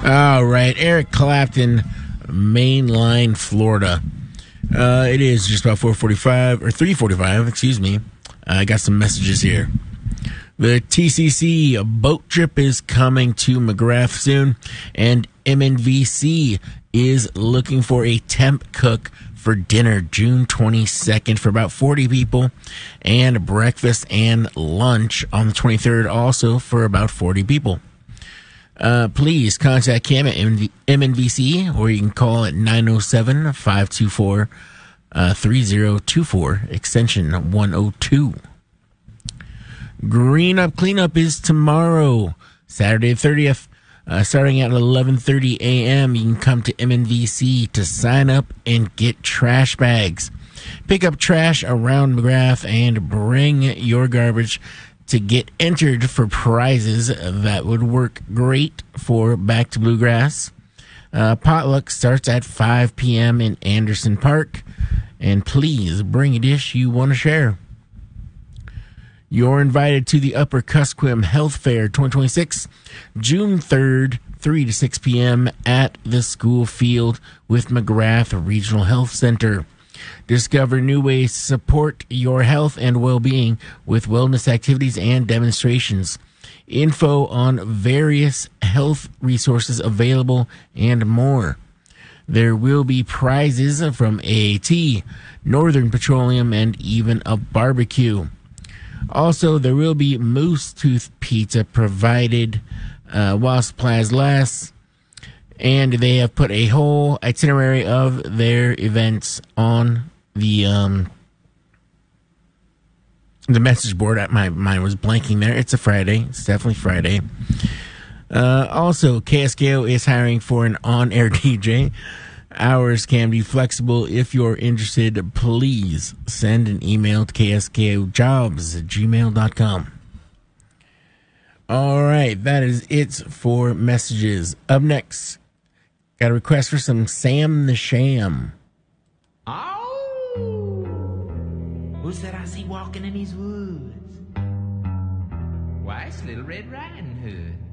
All right, Eric Clapton, Mainline, Florida. It is just about 4:45 or 3:45. Excuse me. I got some messages here. The TCC boat trip is coming to McGrath soon, and MNVC is looking for a temp cook for dinner June 22nd for about 40 people, and breakfast and lunch on the 23rd also for about 40 people. Please contact Cam at MNVC, or you can call at 907-524-3024, extension 102. Green Up Cleanup is tomorrow, Saturday the 30th, starting at 11:30 a.m. You can come to MNVC to sign up and get trash bags. Pick up trash around McGrath and bring your garbage to get entered for prizes that would work great for Back to Bluegrass. Potluck starts at 5 p.m. in Anderson Park, and please bring a dish you want to share. You're invited to the Upper Kuskokwim Health Fair 2026, June 3rd, 3 to 6 p.m. at the school field with McGrath Regional Health Center. Discover new ways to support your health and well-being with wellness activities and demonstrations. Info on various health resources available and more. There will be prizes from AAT, Northern Petroleum, and even a barbecue. Also, there will be Moose Tooth Pizza provided while supplies last. And they have put a whole itinerary of their events on the message board. My mind was blanking there. It's a Friday. It's definitely Friday. Also, KSKO is hiring for an on-air DJ. Hours can be flexible. If you're interested, please send an email to kskojobs@gmail.com. All right, that is it for messages. Up next, got a request for some Sam the Sham. Oh, who's that I see walking in these woods? Why, it's Little Red Riding Hood.